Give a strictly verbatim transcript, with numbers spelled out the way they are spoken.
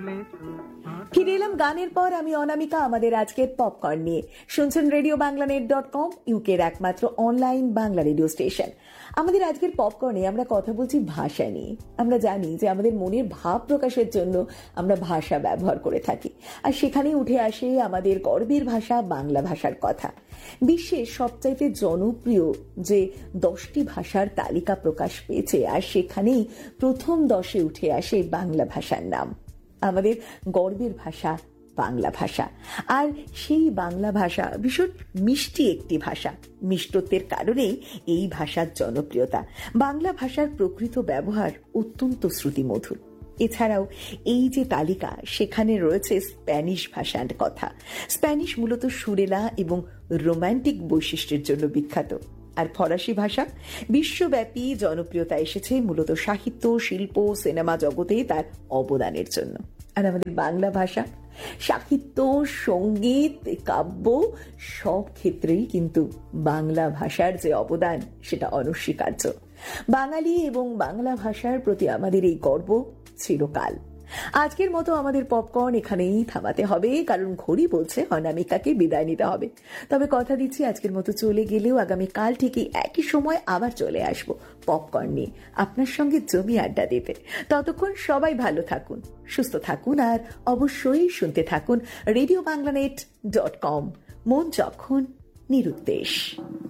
ফিরে এলাম গানের পর। আমি অনামিকা, আমাদের আজকের পপকর্ন নিয়ে। শুনছেন radio Bangla net dot com, ইউকের একমাত্র অনলাইন বাংলা রেডিও স্টেশন। আমাদের আজকের পপকর্নে আমরা কথা বলছি ভাষা নিয়ে। আমরা জানি যে আমাদের মনের ভাব প্রকাশের জন্য আমরা ভাষা ব্যবহার করে থাকি, আর সেখানেই উঠে আসে আমাদের গর্বের ভাষা বাংলা ভাষার কথা। বিশ্বের সবচাইতে জনপ্রিয় যে দশটি ভাষার তালিকা প্রকাশ পেয়েছে, আর সেখানেই প্রথম দশে উঠে আসে বাংলা ভাষার নাম। আমাদের গর্বের ভাষা বাংলা ভাষা, আর সেই বাংলা ভাষা ভীষণ মিষ্টি একটি ভাষা। মিষ্টত্বের কারণেই এই ভাষার জনপ্রিয়তা। বাংলা ভাষার প্রকৃত ব্যবহার অত্যন্ত শ্রুতিমধুর। এছাড়াও এই যে তালিকা, সেখানে রয়েছে স্প্যানিশ ভাষার কথা। স্প্যানিশ মূলত সুরেলা এবং রোম্যান্টিক বৈশিষ্ট্যের জন্য বিখ্যাত। আর ফরাসি ভাষা বিশ্বব্যাপী জনপ্রিয়তা এসেছে মূলত সাহিত্য, শিল্প, সিনেমা জগতে তার অবদানের জন্য। আর আমাদের বাংলা ভাষা সাহিত্য, সঙ্গীত, কাব্য সব ক্ষেত্রেই কিন্তু বাংলা ভাষার যে অবদান সেটা অনস্বীকার্য। বাঙালি এবং বাংলা ভাষার প্রতি আমাদের এই গর্ব চিরকাল। আজকের মতো আমাদের পপকর্ন এখানেই থামাতে হবে, কারণ ঘড়ি বলছে অনামিকাকে বিদায় নিতে হবে। তবে কথা দিচ্ছি, আজকের মতো চলে গেলেও আগামীকাল ঠিকই একই সময় আবার চলে আসবো পপকর্ন নিয়ে আপনার সঙ্গে জমি আড্ডা দিতে। ততক্ষণ সবাই ভালো থাকুন, সুস্থ থাকুন, আর অবশ্যই শুনতে থাকুন radio Bangla net dot com. মন যখন নিরুদ্দেশ।